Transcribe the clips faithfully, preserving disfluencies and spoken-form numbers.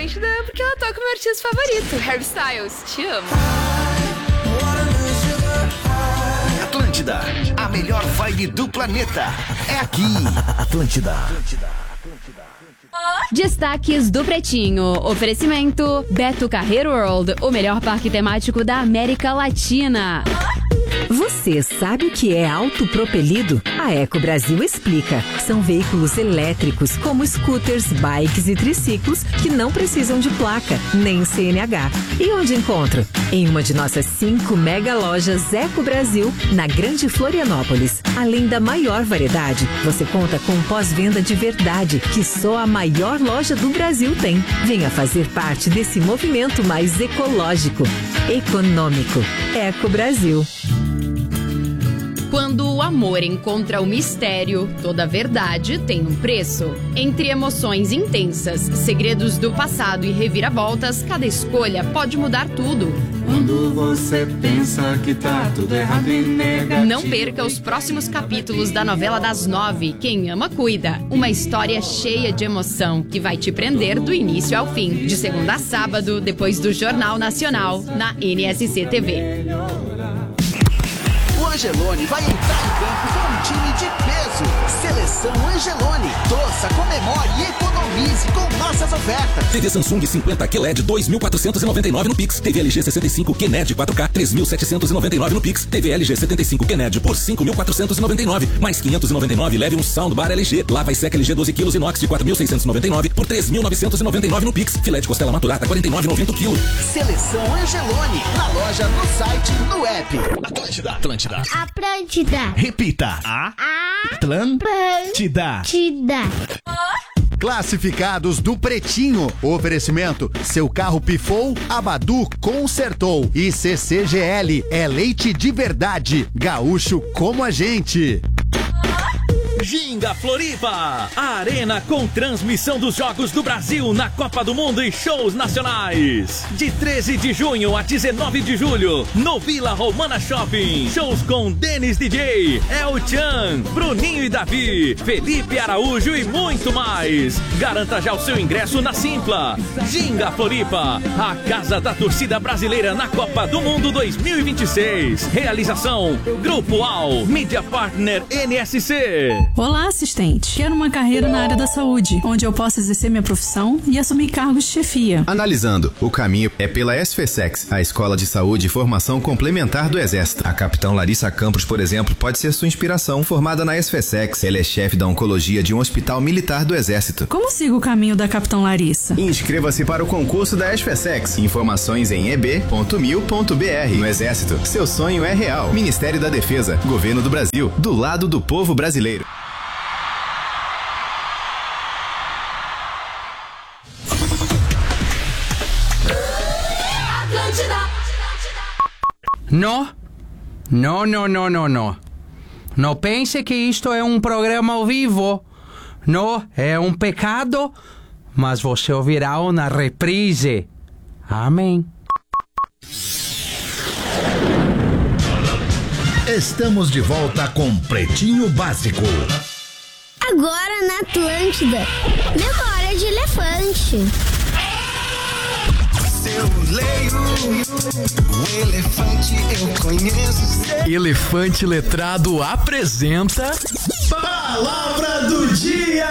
Atlântida porque ela toca o meu artista favorito, Harry Styles. Te amo. Atlântida, a melhor vibe do planeta. É aqui. Atlântida. Destaques do Pretinho. Oferecimento Beto Carreiro World, o melhor parque temático da América Latina. Você sabe o que é autopropelido? A Eco Brasil explica. São veículos elétricos, como scooters, bikes e triciclos, que não precisam de placa, nem C N H. E onde encontro? Em uma de nossas cinco mega lojas Eco Brasil, na Grande Florianópolis. Além da maior variedade, você conta com um pós-venda de verdade, que só a maior loja do Brasil tem. Venha fazer parte desse movimento mais ecológico, econômico. Eco Brasil. Quando o amor encontra o mistério, toda verdade tem um preço. Entre emoções intensas, segredos do passado e reviravoltas, cada escolha pode mudar tudo. Quando você pensa que tá tudo errado e negativo. Não perca os próximos capítulos da novela das nove, Quem Ama Cuida. Uma história cheia de emoção que vai te prender do início ao fim. De segunda a sábado, depois do Jornal Nacional, na N S C T V. O Angelone vai entrar em campo com um time de peso. Seleção Angelone. Torça, comemore e economize com nossas ofertas. T V Samsung cinquenta Q L E D dois mil quatrocentos e noventa e nove no Pix. T V L G sessenta e cinco Q N E D quatro K três mil setecentos e noventa e nove no Pix. T V L G setenta e cinco Q N E D por cinco mil quatrocentos e noventa e nove. Mais quinhentos e noventa e nove, leve um soundbar L G. Lava e seca L G doze quilos inox de quatro mil seiscentos e noventa e nove por três mil novecentos e noventa e nove no Pix. Filé de costela maturata quarenta e nove reais e noventa centavos o quilo. Seleção Angelone. Na loja, no site, no app. Atlântida. Atlântida. Atlântida. Repita. A. Atlântida. Atlântida. Classificados do Pretinho. Oferecimento: seu carro pifou, a Badu consertou. E C C G L é leite de verdade. Gaúcho como a gente. Ginga Floripa, a arena com transmissão dos Jogos do Brasil na Copa do Mundo e shows nacionais. De treze de junho a dezenove de julho, no Vila Romana Shopping. Shows com Denis D J, El Chan, Bruninho e Davi, Felipe Araújo e muito mais. Garanta já o seu ingresso na Simpla. Ginga Floripa, a casa da torcida brasileira na Copa do Mundo dois mil e vinte e seis. Realização: Grupo Al, Media Partner N S C. Olá, assistente. Quero uma carreira na área da saúde, onde eu possa exercer minha profissão e assumir cargos de chefia. Analisando, o caminho é pela S F S E X, a Escola de Saúde e Formação Complementar do Exército. A capitão Larissa Campos, por exemplo, pode ser sua inspiração. Formada na S F S E X, ela é chefe da oncologia de um hospital militar do Exército. Como sigo o caminho da capitão Larissa? Inscreva-se para o concurso da S F S E X. Informações em e b ponto mil ponto b r. No Exército, seu sonho é real. Ministério da Defesa, Governo do Brasil, do lado do povo brasileiro. No, no, no, no, no, no. Não pense que isto é um programa ao vivo. Não, é um pecado, mas você ouvirá na reprise. Amém. Estamos de volta com Pretinho Básico. Agora na Atlântida, memória de elefante. Eu leio o elefante, eu conheço. Elefante Letrado apresenta Palavra do Dia.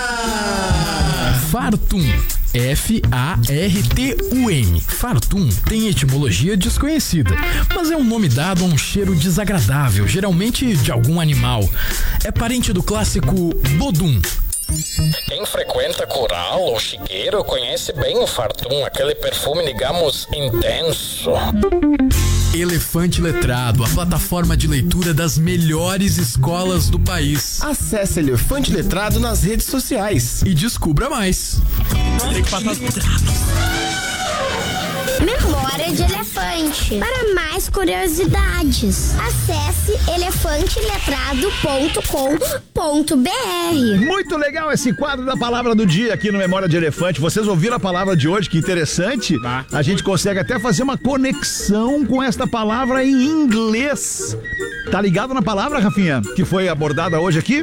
Fartum. F A R T U M. Fartum tem etimologia desconhecida, mas é um nome dado a um cheiro desagradável, geralmente de algum animal. É parente do clássico bodum. Quem frequenta coral ou chiqueiro conhece bem o Fartum, aquele perfume, digamos, intenso. Elefante Letrado, a plataforma de leitura das melhores escolas do país. Acesse Elefante Letrado nas redes sociais e descubra mais. Memória de elefante. Para mais curiosidades, acesse elefante letrado ponto com ponto b r. Muito legal esse quadro da Palavra do Dia aqui no Memória de Elefante. Vocês ouviram a palavra de hoje? Que interessante. Ah. A gente consegue até fazer uma conexão com esta palavra em inglês. Tá ligado na palavra, Rafinha, que foi abordada hoje aqui?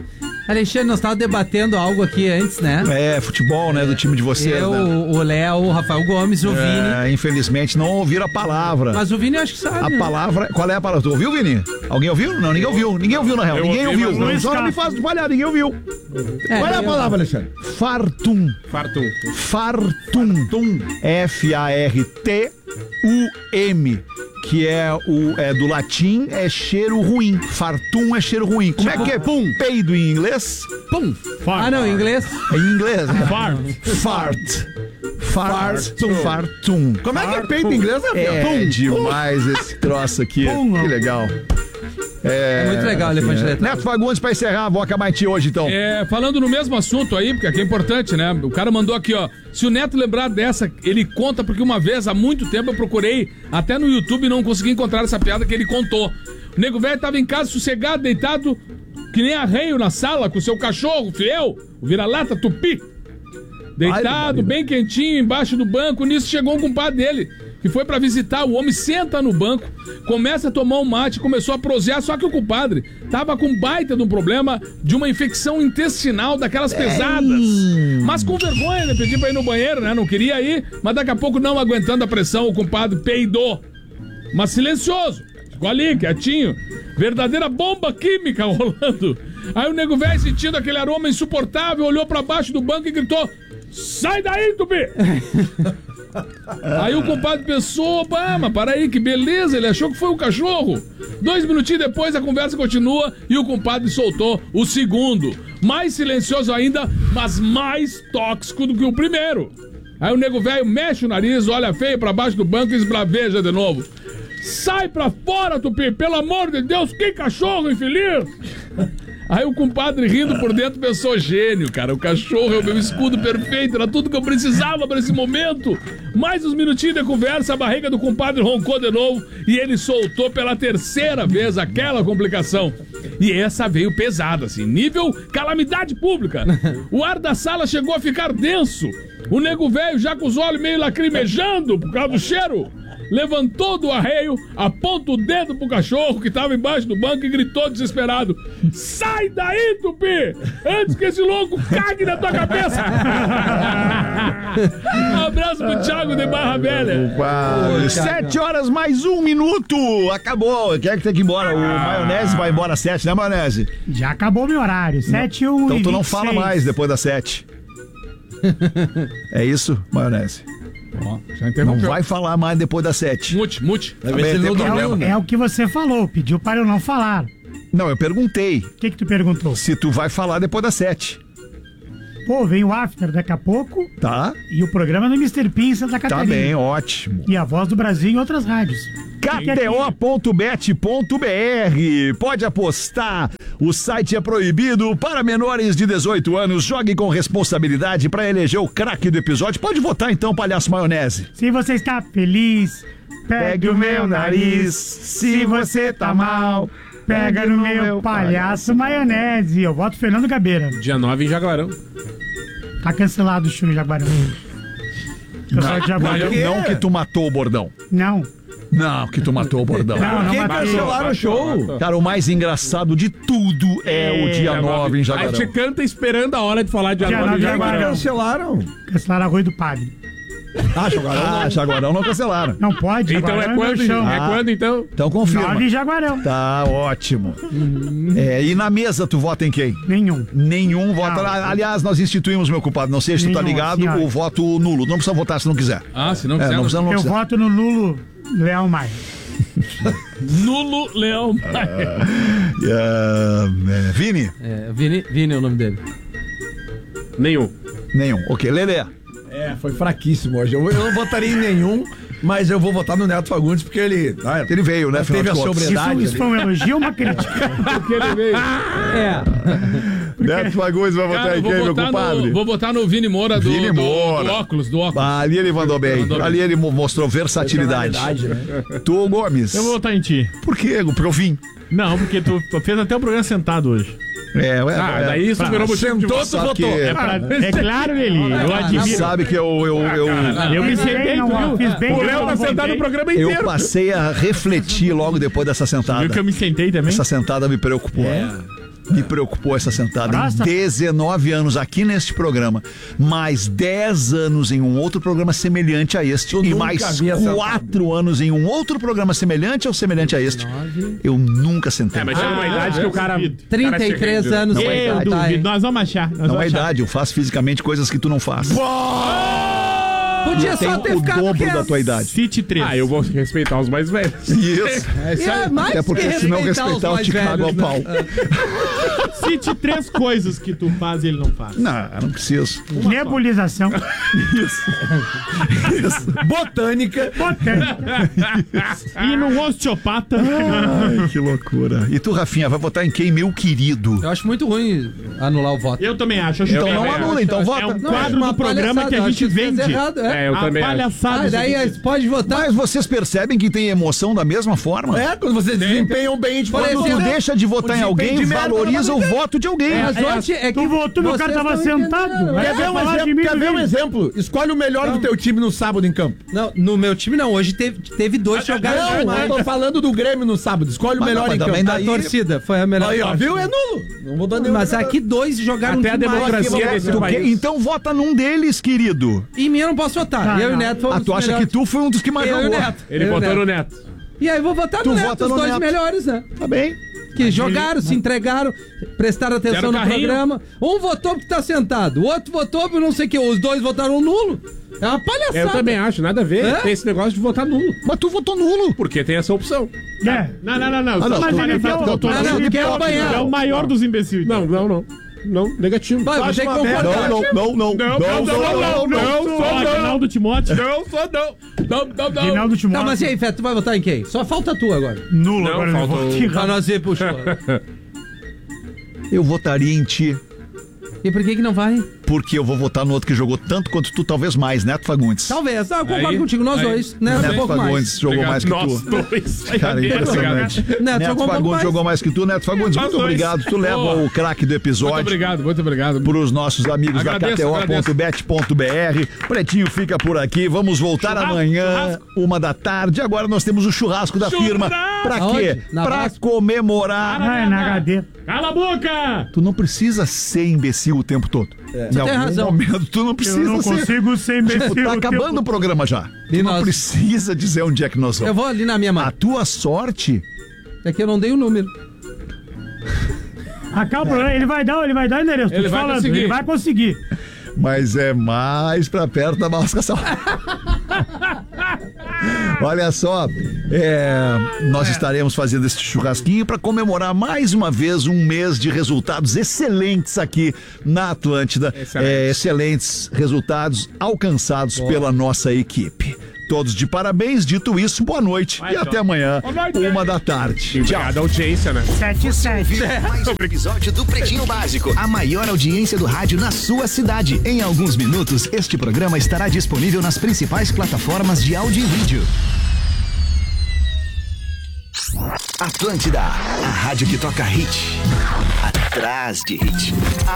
Alexandre, nós estávamos debatendo algo aqui antes, né? É, futebol, né? Do time de vocês, Eu, né? o Léo, o Rafael Gomes, o É, Vini. infelizmente não ouviram a palavra. Mas o Vini eu acho que sabe. A né? palavra. Qual é a palavra? Tu ouviu, Vini? Alguém ouviu? Não, ninguém ouviu. Ninguém ouviu, na real. Eu ninguém ouvi, ouviu. mas não Só não me escapa. faz falhar, ninguém ouviu. É, Qual é a eu- palavra, Alexandre? Fartum. Fartum. Fartum. F A R T U M. Que é, o, é do latim, é cheiro ruim. Fartum é cheiro ruim. Como é que é pum? Peido em inglês? Pum. Ah, não, em inglês? Em inglês, né? Fart. Fart. Fartum. Fartum. Como é que é peito em inglês, né? É Pum. demais esse troço aqui. Que legal. É, É muito legal, Elefante Letrado. Neto Fagundes, pra encerrar, vou acabar em ti hoje, então. É, falando no mesmo assunto aí, porque aqui é importante, né? O cara mandou aqui, ó. Se o Neto lembrar dessa, ele conta, porque uma vez, há muito tempo, eu procurei até no YouTube e não consegui encontrar essa piada que ele contou. O nego velho tava em casa, sossegado, deitado, que nem arreio na sala, com o seu cachorro fiel, o vira-lata tupi. Deitado, bem quentinho, embaixo do banco. Nisso chegou um compadre dele, que foi pra visitar. O homem senta no banco, começa a tomar um mate, começou a prosear. Só que o compadre tava com baita de um problema de uma infecção intestinal daquelas pesadas. Mas com vergonha, né? Pediu pra ir no banheiro, né? Não queria ir, mas daqui a pouco, não aguentando a pressão, o compadre peidou. Mas silencioso, ficou ali, quietinho. Verdadeira bomba química rolando. Aí o nego velho, sentindo aquele aroma insuportável, olhou pra baixo do banco e gritou: sai daí, Tupi! Aí o compadre pensou: pá, mas para aí, que beleza, ele achou que foi o cachorro. Dois minutinhos depois a conversa continua e o compadre soltou o segundo. Mais silencioso ainda, mas mais tóxico do que o primeiro. Aí o nego velho mexe o nariz, olha feio pra baixo do banco e esbraveja de novo: sai pra fora, Tupi, pelo amor de Deus, que cachorro infeliz! Aí o compadre, rindo por dentro, pensou: gênio, cara, o cachorro é o meu escudo perfeito, era tudo que eu precisava pra esse momento. Mais uns minutinhos de conversa, a barriga do compadre roncou de novo e ele soltou pela terceira vez aquela complicação. E essa veio pesada, assim, nível calamidade pública. O ar da sala chegou a ficar denso. O nego velho, já com os olhos meio lacrimejando por causa do cheiro, levantou do arreio, aponta o dedo pro cachorro que tava embaixo do banco e gritou desesperado: sai daí, Tupi, antes que esse louco cague na tua cabeça. Um abraço pro Thiago de Barra Velha. Uau, sete horas mais um minuto. Acabou. Quem é que tem que ir embora? O Maionese vai embora às sete, né, Maionese? Já acabou meu horário, sete e um. Então tu não fala mais depois das sete. É isso, Maionese? Ó, já Não interrompeu. vai falar mais depois das sete. Mute, mute. Tá bem, tem É problema. o, é o que você falou, pediu para eu não falar. Não, eu perguntei. O que que tu perguntou? Se tu vai falar depois das sete. Pô, vem o After daqui a pouco Tá? e o programa do mister P em Santa Tá Catarina. bem, ótimo. E a Voz do Brasil em outras rádios. K T O ponto bet ponto B R. Pode apostar. O site é proibido para menores de dezoito anos. Jogue com responsabilidade para eleger o craque do episódio. Pode votar então, Palhaço Maionese. Se você está feliz, pegue o meu nariz. Se você tá mal, pega no meu palhaço Maionese. Eu voto Fernando Gabeira. Dia nove em Jaguarão. Tá cancelado o show em Jaguarão. Pessoal de Jaguarão. Não que tu matou o bordão. Não. Não, que tu matou o bordão. Não, não Quem matei. cancelaram o show? Cara, o mais engraçado de tudo é o dia nove em A Jaguarão. gente canta esperando a hora de falar de Dia nove nove em em Jaguarão. Jaguarão. Cancelaram. Cancelaram a Rui do Padre. Ah, Jaguarão. Ah, Jaguarão não cancelaram. Não pode, Então Jaguarão é quando, meu chão. é quando então? Então confirma. Nove em Jaguarão. Tá ótimo. É, e na mesa tu vota em quem? Nenhum. Nenhum voto. Não. Aliás, nós instituímos, meu culpado, não sei se tu tá Nenhum, ligado, senhora. o voto nulo. Não precisa votar se não quiser. Ah, se não É, quiser. não precisa, não Eu precisa. voto no Nulo Leão Maia. Nulo Leão Maia. É, é, Vini? É, Vini, Vini é o nome dele. Nenhum. Nenhum. Ok, Lelê. É, foi fraquíssimo hoje. Eu, eu não votaria em nenhum, mas eu vou votar no Neto Fagundes porque ele. Ah, Ele veio, né? afinal teve a de contas. sobriedade. Isso, isso foi um elogio ou uma crítica? Porque ele veio. É. Neto Fagundes vai votar Cara, em eu vou quem, meu botar compadre? no, vou botar no Vini Moura do, Vini do- Moura. do óculos, do óculos. Ah, ali ele mandou bem. Mandou bem. Ali ele mo- mostrou versatilidade. Personalidade, Tu, Gomes. Eu vou votar em ti. Por quê? Porque eu vim. Não, porque tu fez até o programa sentado hoje. É, ué, Ah, é, daí isso pra- virou motivo de sentou, voto. tu votou. que- É, pra... É claro, Lili. Eu admiro. Sabe que eu, eu, eu, Eu me Fiz bem, sentei, não, tu viu? fiz bem O que eu Léo não tá sentado votei. no programa eu inteiro. passei a refletir logo depois dessa sentada. Viu que eu me sentei também? Essa sentada me preocupou. me preocupou essa sentada. Em dezenove anos aqui neste programa, mais dez anos em um outro programa semelhante a este e mais quatro anos em um outro programa semelhante ou semelhante a este. Eu nunca sentei. É, mas chega uma idade que o cara... trinta e três anos. Não é Eu idade. duvido, nós vamos achar. Nós Não vamos é achar. idade, eu faço fisicamente coisas que tu não faz. Podia Eu só tenho ter o ficado dobro quieto. da tua idade. City três. Ah, eu vou respeitar os mais velhos. Isso. É isso aí. É, mais Até porque que se não respeitar os respeitar, eu mais te cago ao velhos, pau. né? Cite três coisas que tu faz e ele não faz. Não, eu não preciso. Nebulização. Isso. Isso. Botânica. Botânica. E no osteopata. Ai, que loucura. E tu, Rafinha, vai votar em quem, meu querido? Eu acho muito ruim anular o voto. Eu também acho. acho Então que não é- anula, então vota. É um Não, quadro é uma do programa palhaçada, que a eu gente acho que fez vende. errado, é. É, eu A também acho. Ah, Palhaçada. daí gente. pode votar. Mas vocês percebem que tem emoção da mesma forma? É, quando vocês desempenham bem, tipo, Por Quando tu exemplo, deixa de votar em desempenho alguém, de merda valoriza não o vai ter. voto de alguém. Mas hoje é que Tu votou, meu cara vocês tava estão sentado. entendendo, Vai é. Quer ver um falar de exemplo? mim Quer ver um também. exemplo? Escolhe o melhor do teu time no sábado em campo. Não, no meu time não. Hoje teve, teve dois jogaram Não, demais. eu tô falando do Grêmio no sábado. Escolhe o Mas melhor não, mas em campo. também daí- A torcida foi a melhor. Aí, ó, parte. viu? É nulo. Não vou dar nenhum. Mas aqui dois jogaram Até a demais. democracia Que desse Tu país. quer- Então vota num deles, querido. Em mim eu não posso votar. Ah, eu e o não. Neto fomos Ah, tu os acha que melhores. tu foi um dos que mais Eu e o jogou? Neto. Ele Eu e o botou Neto. no Neto. E aí vou votar Tu no Neto, vota os no dois Neto. melhores, né? Tá bem. Que jogaram, se entregaram, prestaram atenção Deram no carrinho. programa. Um votou porque tá sentado, o outro votou por não sei o que. Os dois votaram nulo. É uma palhaçada. Eu também acho, nada a ver. É? Tem esse negócio de votar nulo. Mas tu votou nulo. Porque tem essa opção. É. Não, não, não, não. Ah, não, Mas tu- ele tu- votou tu- nulo. Ah, não, tu quer apanhar. É o maior dos imbecis. Não, não, não. Não, negativo. Vai, Acho você uma concorda? merda. Não, não, não, não. Não, não, não, não, não, sou, sou não. Rinaldo Timóteo. Não, sou não. Não, não, não. Reinaldo Tá, Timóteo. mas e aí, Fé, tu vai votar em quem? Só falta tu agora. Nulo, Não, agora eu falta vou o- tirar. Pra nós ir pro show. Eu votaria em ti, E por que que não vai? porque eu vou votar no outro que jogou tanto quanto tu, talvez mais, Neto Fagundes. Talvez. Ah, eu concordo Aí, contigo, nós aí. dois. Né? Um Neto pouco mais. Fagundes jogou Obrigado. mais que Nós tu. dois. Cara, impressionante. Neto Neto jogou um pouco Fagundes mais. jogou mais que tu. Neto Fagundes, Nós muito dois. obrigado. Tu leva Boa. o craque do Muito episódio obrigado, muito obrigado. para os nossos amigos Agradeço, da K T O ponto bet ponto B R. Pretinho fica por aqui. Vamos voltar Churrasco, amanhã, churrasco. uma da tarde. Agora nós temos o churrasco da Churrasco. firma. Pra Aonde? quê? Na Pra Vasco? comemorar. Ah, é na H D. Cala a boca! Tu não precisa ser imbecil o tempo todo. Em tem algum razão. momento tu não precisa Eu não ser. consigo ser imbecil. Tipo, tá o acabando tempo- o programa já. E Tu não nós? precisa dizer onde é que nós Eu vamos. vou ali na minha A mão. tua sorte É que eu não dei o número. Acaba, ele vai dar, ele vai dar o endereço. Tô Ele te vai falando, conseguir. ele vai conseguir. mas é mais pra perto da mascação. Olha só, é, nós estaremos fazendo esse churrasquinho para comemorar mais uma vez um mês de resultados excelentes aqui na Atlântida. Excelente. É, excelentes resultados alcançados pela nossa equipe. Todos de parabéns. Dito isso, boa noite Vai, e tchau. até amanhã, Boa noite. uma da tarde. Tchau. Obrigado, audiência, né? sete sete. Mais um episódio do Pretinho Básico, a maior audiência do rádio na sua cidade. Em alguns minutos, este programa estará disponível nas principais plataformas de áudio e vídeo. Atlântida, a rádio que toca hit, atrás de hit.